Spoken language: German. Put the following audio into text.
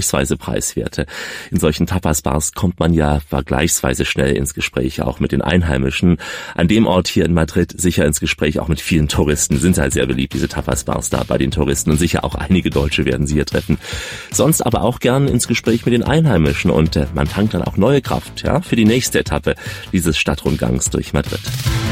vergleichsweise preiswerte. In solchen Tapas-Bars kommt man ja vergleichsweise schnell ins Gespräch, auch mit den Einheimischen. An dem Ort hier in Madrid sicher ins Gespräch, auch mit vielen Touristen. Sind halt sehr beliebt, diese Tapas-Bars da bei den Touristen. Und sicher auch einige Deutsche werden sie hier treffen. Sonst aber auch gern ins Gespräch mit den Einheimischen. Und man tankt dann auch neue Kraft, ja, für die nächste Etappe dieses Stadtrundgangs durch Madrid.